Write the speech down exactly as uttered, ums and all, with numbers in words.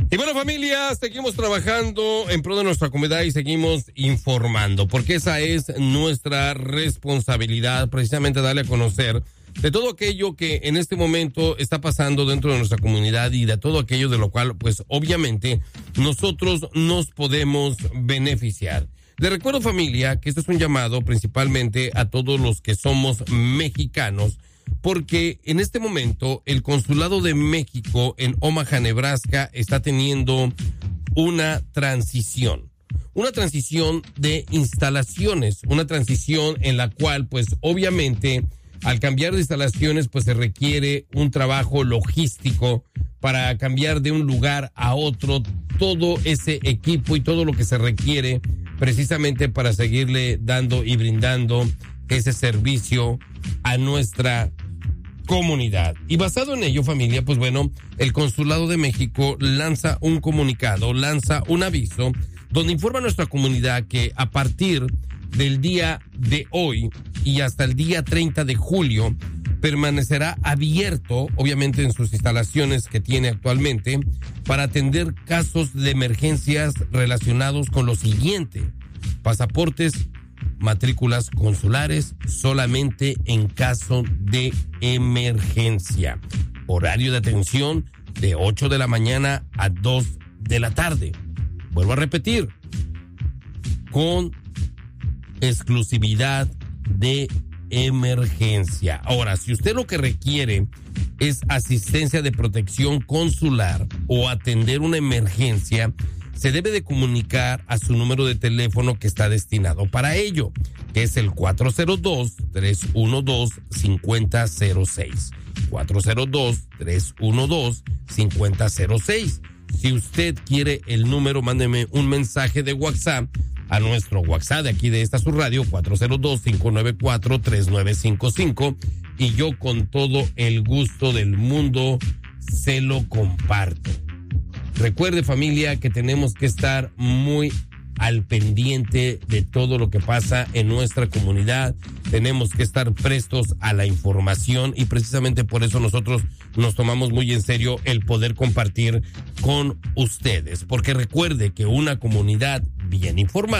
Y bueno, familia, seguimos trabajando en pro de nuestra comunidad y seguimos informando, porque esa es nuestra responsabilidad, precisamente darle a conocer de todo aquello que en este momento está pasando dentro de nuestra comunidad y de todo aquello de lo cual, pues obviamente, nosotros nos podemos beneficiar. Les recuerdo, familia, que esto es un llamado principalmente a todos los que somos mexicanos, porque en este momento el Consulado de México en Omaha, Nebraska, está teniendo una transición. Una transición de instalaciones, una transición en la cual, pues obviamente, al cambiar de instalaciones, pues se requiere un trabajo logístico para cambiar de un lugar a otro todo ese equipo y todo lo que se requiere precisamente para seguirle dando y brindando ese servicio a nuestra comunidad. Y basado en ello, familia, pues bueno, el Consulado de México lanza un comunicado, lanza un aviso donde informa a nuestra comunidad que a partir del día de hoy y hasta el día treinta de julio permanecerá abierto, obviamente en sus instalaciones que tiene actualmente, para atender casos de emergencias relacionados con lo siguiente: pasaportes, matrículas consulares, solamente en caso de emergencia. Horario de atención de ocho de la mañana a dos de la tarde. Vuelvo a repetir, con exclusividad de emergencia. Ahora, si usted lo que requiere es asistencia de protección consular o atender una emergencia, se debe de comunicar a su número de teléfono que está destinado para ello, que es el cuatro cero dos, tres uno dos, cinco cero cero seis. cuatro cero dos, tres uno dos, cinco cero cero seis. Si usted quiere el número, mándeme un mensaje de WhatsApp a nuestro WhatsApp de aquí de esta su radio, cuatro cero dos, cinco nueve cuatro, tres nueve cinco cinco, y yo con todo el gusto del mundo se lo comparto. Recuerde, familia, que tenemos que estar muy al pendiente de todo lo que pasa en nuestra comunidad. Tenemos que estar prestos a la información y precisamente por eso nosotros nos tomamos muy en serio el poder compartir con ustedes. Porque recuerde que una comunidad bien informada